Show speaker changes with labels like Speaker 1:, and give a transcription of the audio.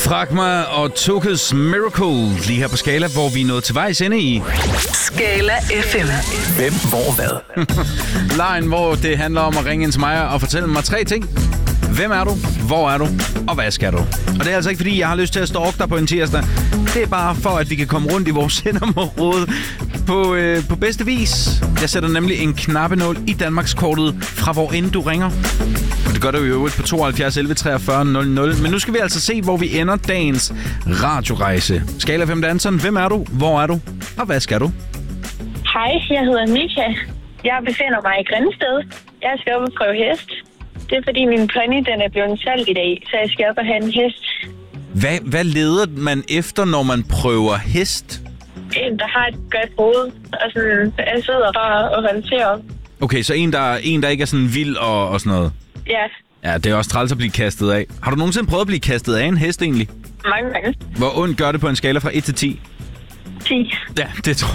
Speaker 1: Fragma og Tokes Miracle lige her på Skala, hvor vi er nået til vejs ende i
Speaker 2: Skala FM.
Speaker 3: Hvem, hvor, hvad?
Speaker 1: lejen, hvor det handler om at ringe ind til mig og fortælle mig 3 ting. Hvem er du? Hvor er du? Og hvad skal du? Og det er altså ikke, fordi jeg har lyst til at stalke dig på en tirsdag. Det er bare for, at vi kan komme rundt i vores sendområde på bedste vis. Jeg sætter nemlig en knappenål i Danmarkskortet fra hvor end du ringer. Og det gør du jo på 72 11 43 00. Men nu skal vi altså se, hvor vi ender dagens radiorejse. Skala 5 danseren. Hvem er du? Hvor er du? Og hvad skal du?
Speaker 4: Hej, jeg hedder Mika. Jeg befinder mig i Grindsted. Jeg skal op og prøve hest. Det er fordi min pony den er blevet salgt i dag, så jeg skal op og have en hest.
Speaker 1: Hvad leder man efter, når man prøver hest?
Speaker 4: En, der har et godt hoved, og sådan er sød og rar og håndtere.
Speaker 1: Okay, så en, der ikke er sådan vild og sådan noget?
Speaker 4: Ja.
Speaker 1: Ja, det er også træls at blive kastet af. Har du nogensinde prøvet at blive kastet af en hest egentlig?
Speaker 4: Mange gange.
Speaker 1: Hvor ondt gør det på en skala fra 1 til 10?
Speaker 4: 10.
Speaker 1: Ja, det tror